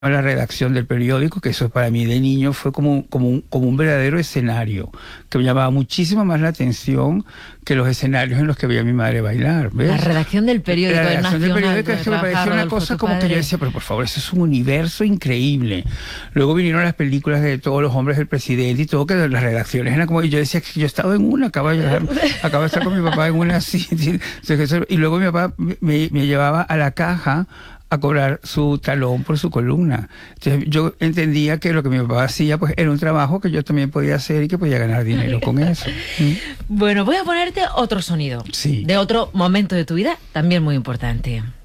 a la redacción del periódico, que eso para mí de niño fue como un verdadero escenario, que me llamaba muchísimo más la atención que los escenarios en los que veía a mi madre bailar, ¿ves? La redacción del periódico. La redacción del periódico es que me parecía una Rodolfo, cosa como que yo decía, pero por favor, eso es un universo increíble. Luego vinieron las películas de Todos los hombres del presidente y todo, que las redacciones eran como, y yo decía que yo estaba en una, acabo de estar con mi papá en una así, y luego mi papá me llevaba a la caja a cobrar su talón por su columna. Entonces yo entendía que lo que mi papá hacía pues era un trabajo que yo también podía hacer y que podía ganar dinero con eso. Bueno, voy a ponerte otro sonido, sí, de otro momento de tu vida también muy importante.